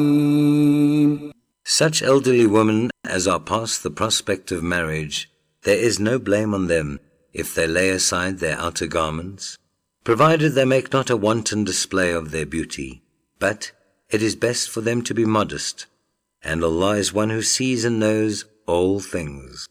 Such elderly women as are past the prospect of marriage, there is no blame on them if they lay aside their outer garments, provided they make not a wanton display of their beauty. But it is best for them to be modest, and Allah is one who sees and knows all things.